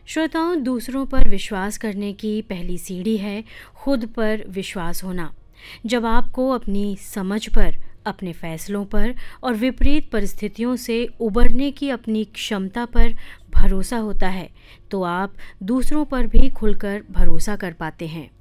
श्रोताओं, दूसरों पर विश्वास करने की पहली सीढ़ी है खुद पर विश्वास होना। जब आपको अपनी समझ पर, अपने फैसलों पर और विपरीत परिस्थितियों से उबरने की अपनी क्षमता पर भरोसा होता है, तो आप दूसरों पर भी खुलकर भरोसा कर पाते हैं।